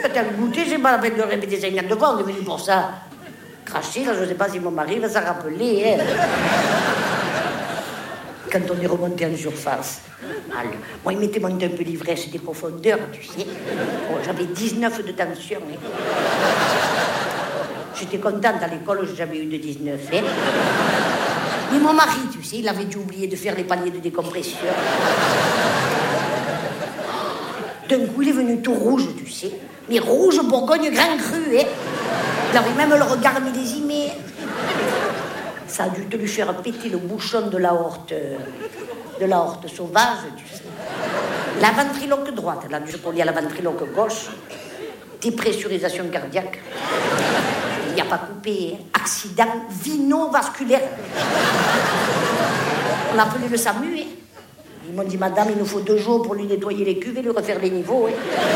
que t'as goûté, j'ai pas la peine de répéter 50 fois, on est venu pour ça. Cracher, là, je sais pas si mon mari va s'en rappeler, hein. Quand on est remonté en surface. Alors, moi, il m'était monté un peu l'ivresse des profondeurs, tu sais. Oh, j'avais 19 de tension, hein. J'étais contente à l'école, j'ai jamais eu de 19, hein. Mais mon mari, tu sais, il avait dû oublier de faire les paliers de décompression. D'un coup, il est venu tout rouge, tu sais. Mais rouge Bourgogne grand cru, hein. Il avait même le regard millésimé. Ça a dû te lui faire péter le bouchon de l'aorte sauvage, tu sais. La ventriloque droite, là, je connais à la ventriloque gauche. Dépressurisation cardiaque. Il n'y a pas coupé, hein. Accident vino-vasculaire. On a appelé le SAMU, hein. Ils m'ont dit, madame, il nous faut 2 jours pour lui nettoyer les cuves et lui refaire les niveaux, hein.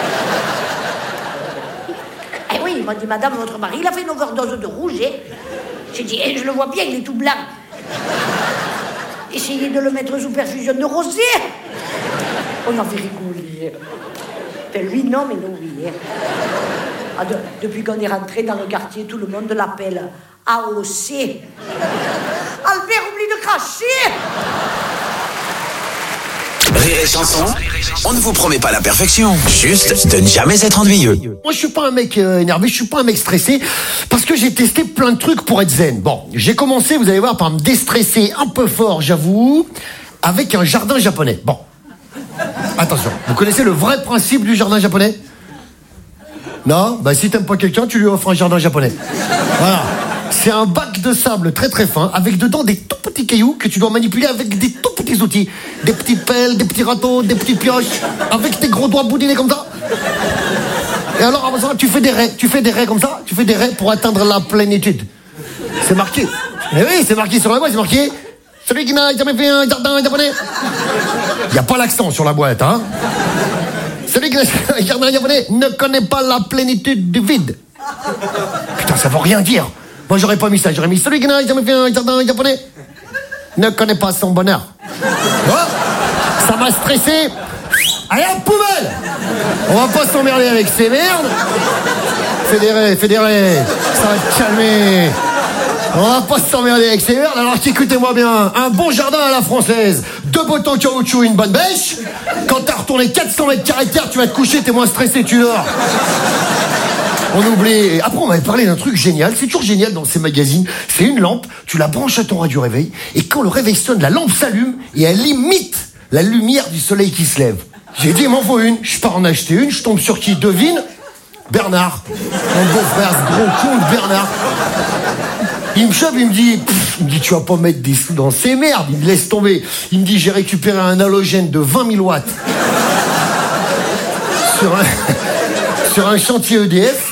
Eh oui, ils m'ont dit, madame, votre mari, il a fait une overdose de rouge, hein. J'ai dit, je le vois bien, il est tout blanc. Essayez de le mettre sous perfusion de rosé. On avait rigolé. Ben lui, non, mais nous, oui. Hein. Ah, depuis qu'on est rentré dans le quartier, tout le monde l'appelle AOC. Albert, oublie de cracher. Rire et chanson, on ne vous promet pas la perfection, juste de ne jamais être ennuyeux. Moi, je suis pas un mec énervé, je suis pas un mec stressé, parce que j'ai testé plein de trucs pour être zen. Bon, j'ai commencé, vous allez voir, par me déstresser un peu fort, j'avoue, avec un jardin japonais. Bon, attention, vous connaissez le vrai principe du jardin japonais ? Non ? Bah si t'aimes pas quelqu'un, tu lui offres un jardin japonais. Voilà. C'est un bac de sable très très fin, avec dedans des tout petits cailloux que tu dois manipuler avec des tout petits outils. Des petits pelles, des petits râteaux, des petites pioches, avec tes gros doigts boudinés comme ça. Et alors, avant ça, tu fais des raies comme ça, tu fais des raies pour atteindre la plénitude. C'est marqué. Mais oui, c'est marqué sur la boîte, c'est marqué « Celui qui n'a jamais fait un jardin japonais ». Il n'y a pas l'accent sur la boîte, hein. Celui qui n'a jamais fait un jardin japonais ne connaît pas la plénitude du vide. Putain, ça veut rien dire. Moi, j'aurais pas mis ça. J'aurais mis celui qui n'a jamais fait un jardin japonais ne connaît pas son bonheur. Oh, ça m'a stressé. Allez, à la poubelle. On va pas s'emmerder avec ces merdes. Fédéré. Ça va te calmer. On va pas s'emmerder avec ces merdes. Alors écoutez-moi bien. Un bon jardin à la française. 2 bottes en caoutchouc, une bonne bêche. Quand t'as retourné 400 mètres carrés de terre, tu vas te coucher, t'es moins stressé, tu dors. On oublie. Après, on m'avait parlé d'un truc génial. C'est toujours génial dans ces magazines. C'est une lampe. Tu la branches à ton radio réveil. Et quand le réveil sonne, la lampe s'allume et elle imite la lumière du soleil qui se lève. J'ai dit, il m'en faut une. Je pars en acheter une. Je tombe sur qui? Devine? Bernard. Mon beau-frère, ce gros con de Bernard. Il me chope, il me dit, tu vas pas mettre des sous dans ces merdes. Il me laisse tomber. Il me dit, j'ai récupéré un halogène de 20 000 watts. Sur un chantier EDF.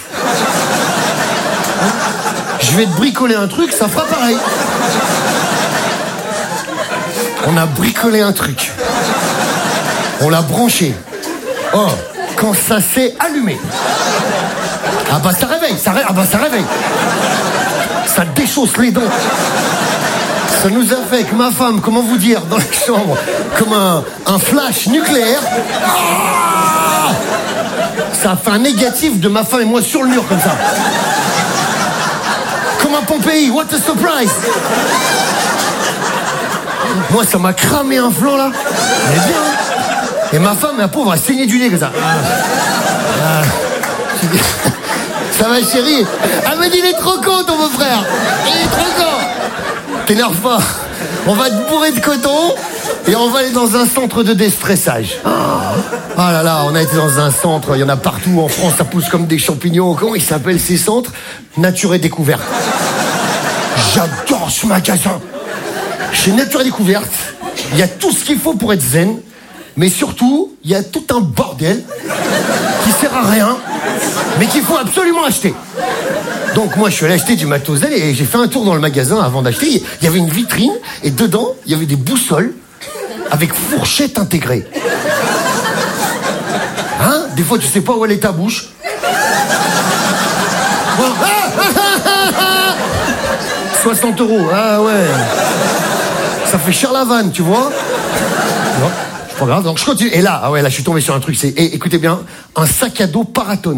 Je vais te bricoler un truc, ça fera pareil. On a bricolé un truc. On l'a branché. Oh, quand ça s'est allumé. Ah bah ça réveille. Ça déchausse les dents. Ça nous a fait avec ma femme, comment vous dire, dans la chambre, comme un flash nucléaire. Ah, ça a fait un négatif de ma femme et moi sur le mur comme ça. Comme un Pompéi, what a surprise. Moi, ça m'a cramé un flanc, là. Mais bien. Et ma femme, la pauvre, a saigné du nez, comme ça. Ça va, chérie. Elle m'a dit, il est trop con, ton beau-frère. Il est trop con. T'énerve pas. On va te bourrer de coton et on va aller dans un centre de déstressage. Oh là là, on a été dans un centre, il y en a partout en France, ça pousse comme des champignons. Comment ils s'appellent ces centres? Nature et Découverte. J'adore ce magasin. Chez Nature et Découverte, il y a tout ce qu'il faut pour être zen, mais surtout, il y a tout un bordel qui sert à rien, mais qu'il faut absolument acheter. Donc moi, je suis allé acheter du matos zen et j'ai fait un tour dans le magasin avant d'acheter. Il y avait une vitrine et dedans, il y avait des boussoles avec fourchette intégrée. Hein? Des fois, tu sais pas où elle est ta bouche. 60 €, ah ouais. Ça fait cher la vanne, tu vois. C'est pas grave, donc je continue. Et là, ah ouais, là, je suis tombé sur un truc, écoutez bien, un sac à dos paratonnerre.